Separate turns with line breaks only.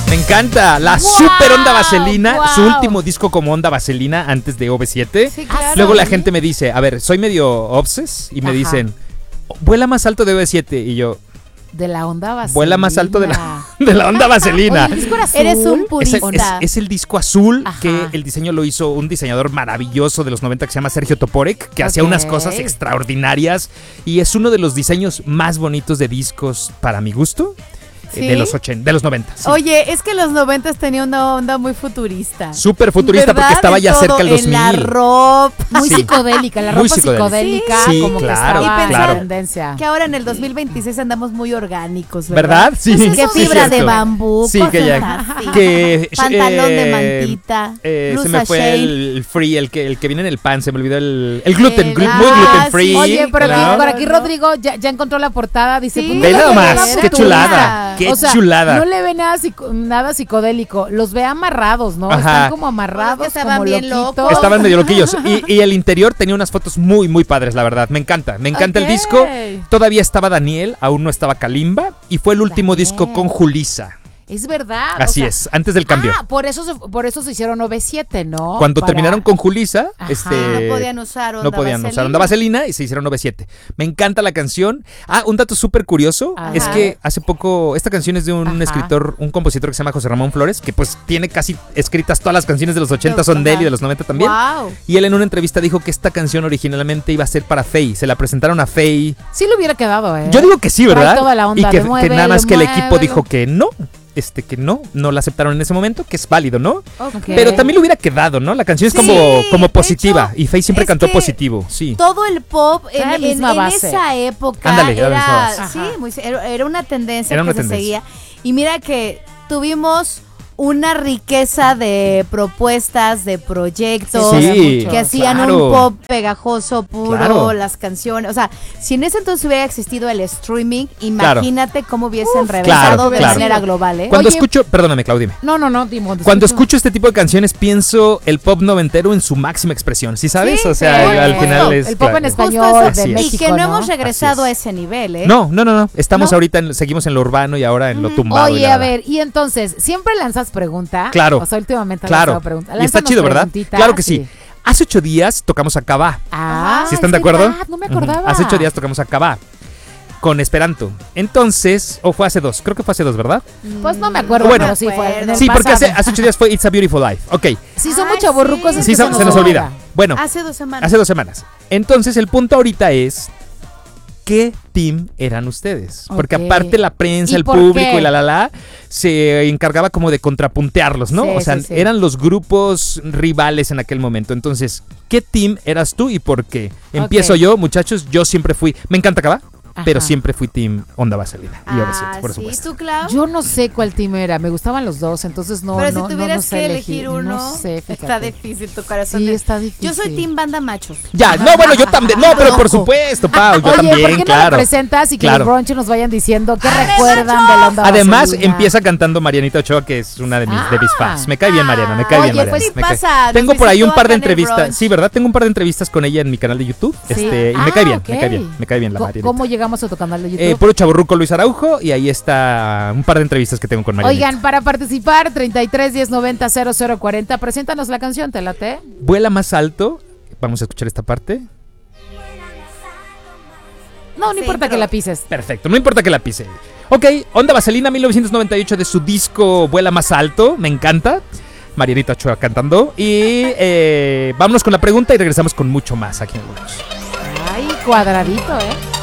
Me encanta. La super Onda Vaselina.
Wow.
Su último disco como Onda Vaselina antes de OV7.
Sí, claro.
Luego la gente me dice, a ver, soy medio obses. Y me
Ajá.
dicen, vuela más alto de OV7. Y yo,
De la Onda Vaselina.
vuela más alto de la Onda Vaselina.
Oye, el disco era azul.
Eres un
Es,
purista.
es el disco azul
Ajá.
que el diseño lo hizo un diseñador maravilloso de los 90 que se llama Sergio Toporek, que hacía unas
Ok.
cosas extraordinarias y es uno de los diseños más bonitos de discos para mi gusto
¿Sí?
de los 80, de los 90. Sí.
Oye, es que los 90 tenía una onda muy futurista.
Súper futurista porque
¿Verdad?
estaba ya
En
cerca el
todo,
2000.
En la ropa.
Muy
Sí.
psicodélica, la
Muy
ropa psicodélica,
Sí,
como
claro,
que estaba en
claro.
tendencia.
Que ahora en el 2026 andamos muy orgánicos, ¿verdad?
¿Verdad? Sí.
Pues que
sí,
fibra de
cierto.
bambú,
Sí, que
cosas
ya.
así.
Que,
Pantalón de mantita,
se
blusa
me fue
shade.
el free, el que viene en el pan, se me olvidó el gluten,
El-
muy
ah,
gluten free.
sí.
Oye, pero
¿no?
por aquí Rodrigo ya encontró la portada, dice,
Sí.
pues,
Ve
no
nada
le
más,
nada
qué
futurista.
chulada, qué
O sea,
chulada.
No le ve nada psicodélico, los ve amarrados, ¿no?
Ajá.
Están como
Bueno,
amarrados,
que estaban
como
bien
loquitos.
locos.
Estaban medio loquillos. Y el interior tenía unas fotos muy, muy padres, la verdad. Me encanta el
Ok.
disco. Todavía estaba Daniel, aún no estaba Kalimba. Y fue el último
Daniel.
disco con Julissa.
Es verdad.
Así es, antes del cambio.
Por eso se hicieron OV7, ¿no?
Cuando
Para-
terminaron con Julissa,
Ajá.
No podían usar onda
no podían
vaselina.
usar Onda Vaselina y se hicieron 97. Me encanta la canción. Un dato súper curioso
Ajá.
es que hace poco, esta canción es de un
Ajá.
escritor, un compositor que se llama José Ramón Flores, que pues tiene casi escritas todas las canciones de los 80 son de él y de los 90 también.
Wow.
Y él en una entrevista dijo que esta canción originalmente iba a ser para Faye. Se la presentaron a Faye.
Sí le hubiera quedado, ¿eh?
Yo digo que sí,
Trae
¿verdad?
toda la onda
y que,
de
que
muévelo,
nada más que el equipo
muévelo.
dijo que no la aceptaron en ese momento, que es válido, ¿no?
Ok.
Pero también le hubiera quedado, ¿no? La canción es
Sí,
como
de
positiva.
hecho,
Y Faye siempre
es
cantó
que
positivo, sí.
Todo el pop
Era la misma base.
esa época
Ándale, era la misma
era,
base.
sí,
Ajá.
era una tendencia
Era una
que
tendencia.
se seguía. Y mira que tuvimos una riqueza de propuestas, de proyectos,
Sí,
que hacían
claro.
un pop pegajoso, puro,
Claro.
las canciones. O sea, si en ese entonces hubiera existido el streaming, imagínate cómo hubiesen reventado de
claro.
manera global, ¿eh?
Cuando
Oye,
escucho, perdóname, Claudia, dime.
No, Dimo.
Cuando escucho este tipo de canciones pienso el pop noventero en su máxima expresión, ¿sí sabes?
Sí,
o sea,
sí.
al final es
El pop
claro.
en español
Justo
de
eso.
Así es.
México,
Y que no hemos regresado
Así
a
es.
ese nivel, ¿eh?
No. Estamos
¿No?
ahorita, seguimos en lo urbano y ahora en lo tumbado. y
Oye,
la
a
verdad.
ver, y entonces, ¿siempre lanzas pregunta?
Claro.
O sea, últimamente has
Claro.
lanzado pregunta.
Y está
Lánzanos
chido, ¿verdad?
preguntitas.
Claro que sí. Hace 8 días tocamos a Cabá.
Ah,
¿Sí están
es
de acuerdo?
verdad, no me acordaba.
Hace 8 días tocamos a Cabá con Esperanto. Entonces, o fue hace 2, creo que fue hace 2, ¿verdad?
Pues no me acuerdo,
Bueno.
pero sí fue. en el
Sí, porque
pasado.
hace 8 días fue It's a Beautiful Life. Ok,
Sí, son
Ay,
mucho borrucos.
sí.
es
sí,
que
se nos olvida. Bueno,
Hace 2 semanas.
hace 2 semanas. Entonces, el punto ahorita es, ¿qué team eran ustedes? Porque
Ok.
aparte la prensa,
¿Y
el
por
público
qué?
y se encargaba como de contrapuntearlos, ¿no?
Sí,
o sea,
sí, sí.
eran los grupos rivales en aquel momento. Entonces, ¿qué team eras tú y por qué? Empiezo
Ok.
yo, muchachos, yo siempre fui, me encanta Cabá, pero
Ajá.
siempre fui team Onda Vaselina y OV7, por
sí,
supuesto.
¿tú, Clau?
Yo no sé cuál team era, me gustaban los dos, entonces no,
Pero
no,
si tuvieras
no sé
que elegir uno,
No sé, fíjate.
está difícil tu corazón.
Sí, está difícil.
Yo soy team banda machos.
Ya, no, bueno, yo también, no, pero por
Ojo.
supuesto, Pau, yo
Oye,
también,
¿por qué no
claro.
lo presentas y que
Claro.
los brunch nos vayan diciendo qué recuerdan de la onda
Además,
vaselina?
empieza cantando Marianita Ochoa, que es una de mis fans. Me cae bien, Mariana, me cae
Oye,
bien, Mariana.
pues,
me cae.
pasa, nos
Tengo por ahí un
visitó
par de
acá en el
entrevistas.
brunch.
Sí, ¿verdad? Tengo un par de entrevistas con ella en mi canal de YouTube.
Sí.
Y me cae bien,
ok.
me cae bien, me cae bien la Marianita.
¿Cómo llegamos a tu canal de YouTube?
Puro chaburruco Luis Araujo, y ahí está un par de entrevistas que tengo con Marianita.
Oigan, para participar, 33 10 90 0040, preséntanos la canción, ¿te late?
Vuela más alto. Vamos a escuchar esta parte.
No
Sí,
importa
pero-
que la pises.
Perfecto, no importa que la pise. Ok, Onda Vaselina 1998 de su disco Vuela más alto, me encanta. Marianita Ochoa cantando. Y vámonos con la pregunta y regresamos con mucho más aquí en el Brunch.
Ay, cuadradito, ¿eh?